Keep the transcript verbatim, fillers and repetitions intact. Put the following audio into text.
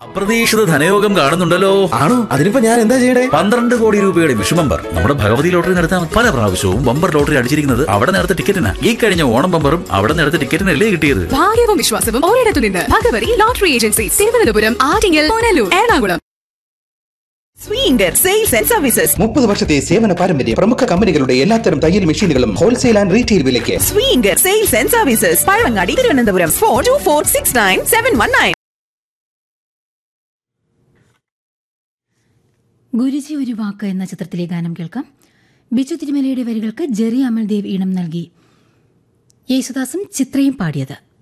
അപ്രതീക്ഷിത ധനയോഗം കാണുന്നുണ്ടല്ലോ. ആണോ? അതിനിപ്പോ ഞാൻ എന്താ ചെയ്യണ്ടേ? പന്ത്രണ്ട് കോടി രൂപയുടെ വിഷു ബമ്പർ നമ്മുടെ ഭഗവതി ലോട്ടറി നടത്താൻ പല പ്രാവശ്യവും ബമ്പർ ലോട്ടറി അടിച്ചിരിക്കുന്നത് അവിടെ നേരത്തെ ടിക്കറ്റിന്. ഈ കഴിഞ്ഞ ഓണം ബമ്പറും അവിടെ നേരത്തെ ടിക്കറ്റിനല്ലേ കിട്ടിയത്. ഭാഗ്യവും വിശ്വാസവും ഒരിടത്തു നിന്ന്. Bhagavathi lottery agency, Thiruvananthapuram, Attingal, Punalur, Ernakulam. സ്വീങ്കർ sales and services. മുപ്പത് വർഷത്തെ സേവന പാരമ്പര്യം. പ്രമുഖ കമ്പനികളുടെ എല്ലാത്തരം തയ്യൽ മെഷീനുകളും ഹോൾസെയിൽ ആൻഡ് റീറ്റെയിൽ വിലയ്ക്ക്. സ്വീങ്കർ sales and services, Pazhavangadi, Thiruvananthapuram. Four to four six nine seven one nine. Guruji ഒരു വാക്ക് എന്ന ചിത്രത്തിലെ ഗാനം കേൾക്കാം. ബിജു തിരുമലയുടെ വരികൾക്ക് ജെറി അമൽദേവ് ഈണം നൽകി യേശുദാസും ചിത്രയും പാടിയത്.